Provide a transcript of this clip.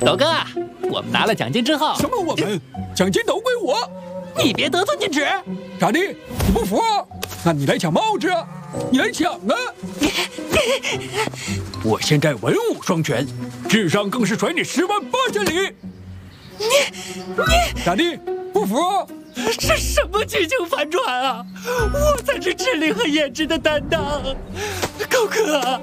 斗哥，我们拿了奖金之后， 什么我们？奖金都归我！ 你别得寸进尺。 咋的？你不服？那你来抢帽子啊！你来抢啊！我现在文武双全，智商更是甩你10万8千里。你咋的？不服？ 这什么剧情反转啊！我才是智力和颜值的担当，高哥。